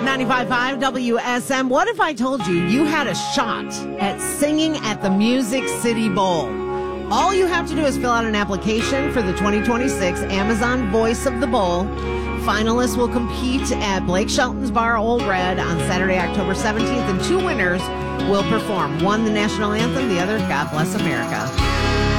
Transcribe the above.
95.5 WSM. What if I told you you had a shot at singing at the Music City Bowl? All you have to do is fill out an application for the 2026 Amazon Voice of the Bowl. Finalists will compete at Blake Shelton's Bar Old Red on Saturday, October 17th, and two winners will perform. One, the national anthem, the other, God Bless America.